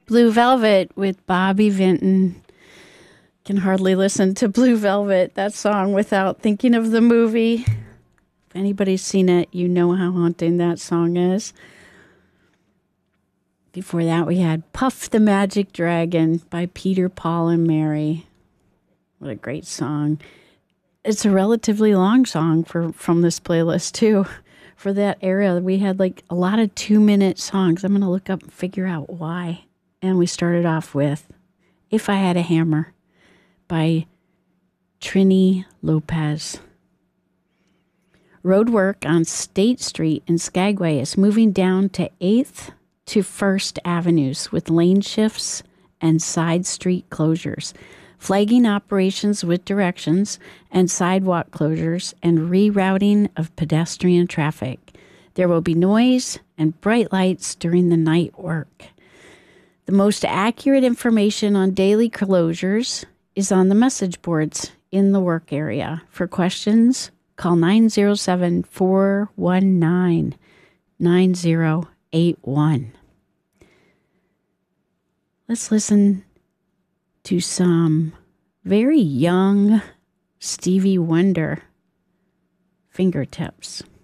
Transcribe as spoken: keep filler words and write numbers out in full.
Blue Velvet with Bobby Vinton. Can hardly listen to Blue Velvet, that song, without thinking of the movie. If anybody's seen it, you know how haunting that song is. Before that, we had Puff the Magic Dragon by Peter, Paul, and Mary. What a great song. It's a relatively long song for from this playlist, too. For that era, we had like a lot of two-minute songs. I'm going to look up and figure out why. And we started off with If I Had a Hammer by Trini Lopez. Road work on State Street in Skagway is moving down to eighth to first Avenues with lane shifts and side street closures, flagging operations with directions and sidewalk closures and rerouting of pedestrian traffic. There will be noise and bright lights during the night work. The most accurate information on daily closures is on the message boards in the work area. For questions, call nine zero seven, four one nine, nine zero eight one. Let's listen to some very young Stevie Wonder, Fingertips.